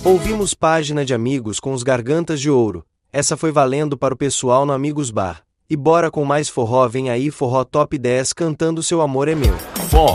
Ouvimos Página de Amigos com os Gargantas de Ouro. Essa foi valendo para o pessoal no Amigos Bar. E bora com mais forró, vem aí Forró Top 10 cantando Seu Amor é Meu.